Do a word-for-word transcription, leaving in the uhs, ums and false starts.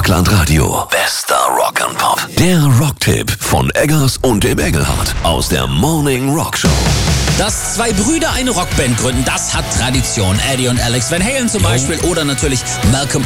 Rockland Radio. Bester Rock'n'Pop. Der Rocktipp von Eggers und dem Engelhardt aus der Morning Rock Show. Dass zwei Brüder eine Rockband gründen, das hat Tradition. Eddie und Alex Van Halen zum Beispiel oder natürlich Malcolm